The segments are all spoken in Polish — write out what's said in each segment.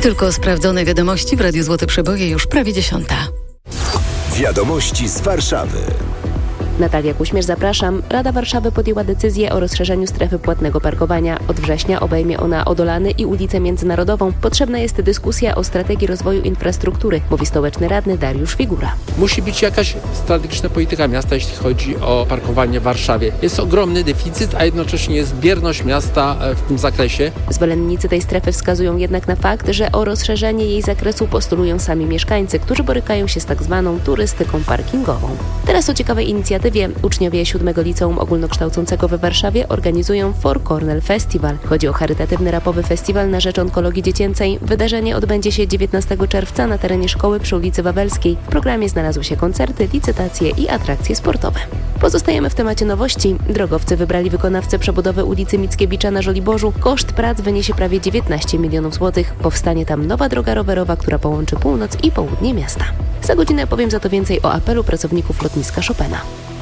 Tylko sprawdzone wiadomości w Radiu Złote Przeboje już prawie 10:00. Wiadomości z Warszawy. Natalia Kuśmierz, zapraszam. Rada Warszawy podjęła decyzję o rozszerzeniu strefy płatnego parkowania. Od września obejmie ona Odolany i ulicę Międzynarodową. Potrzebna jest dyskusja o strategii rozwoju infrastruktury, mówi stołeczny radny Dariusz Figura. Musi być jakaś strategiczna polityka miasta, jeśli chodzi o parkowanie w Warszawie. Jest ogromny deficyt, a jednocześnie jest bierność miasta w tym zakresie. Zwolennicy tej strefy wskazują jednak na fakt, że o rozszerzenie jej zakresu postulują sami mieszkańcy, którzy borykają się z tak zwaną turystyką parkingową. Teraz o ciekawej inicjatywie. Uczniowie 7 Liceum Ogólnokształcącego we Warszawie organizują For Cornell Festival. Chodzi o charytatywny rapowy festiwal na rzecz onkologii dziecięcej. Wydarzenie odbędzie się 19 czerwca na terenie szkoły przy ulicy Wawelskiej. W programie znalazły się koncerty, licytacje i atrakcje sportowe. Pozostajemy w temacie nowości. Drogowcy wybrali wykonawcę przebudowy ulicy Mickiewicza na Żoliborzu. Koszt prac wyniesie prawie 19 milionów złotych. Powstanie tam nowa droga rowerowa, która połączy północ i południe miasta. Za godzinę powiem za to więcej o apelu pracowników lotniska Chopina.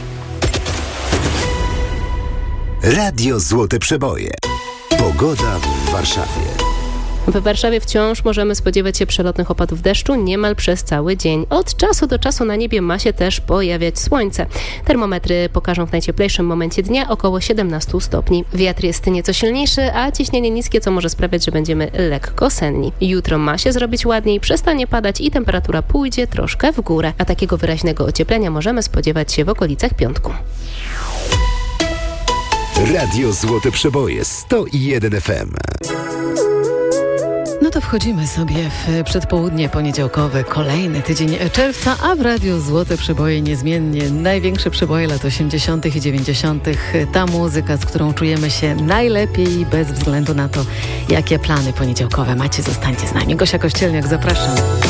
Radio Złote Przeboje. Pogoda w Warszawie. W Warszawie wciąż możemy spodziewać się przelotnych opadów deszczu niemal przez cały dzień. Od czasu do czasu na niebie ma się też pojawiać słońce. Termometry pokażą w najcieplejszym momencie dnia około 17 stopni. Wiatr jest nieco silniejszy, a ciśnienie niskie, co może sprawiać, że będziemy lekko senni. Jutro ma się zrobić ładniej, przestanie padać i temperatura pójdzie troszkę w górę. A takiego wyraźnego ocieplenia możemy spodziewać się w okolicach piątku. Radio Złote Przeboje 101 FM. No to wchodzimy sobie w przedpołudnie poniedziałkowe, kolejny tydzień czerwca, a w Radiu Złote Przeboje niezmiennie największe przeboje lat 80. i 90. Ta muzyka, z którą czujemy się najlepiej bez względu na to, jakie plany poniedziałkowe macie. Zostańcie z nami. Gosia Kościelniak, zapraszam.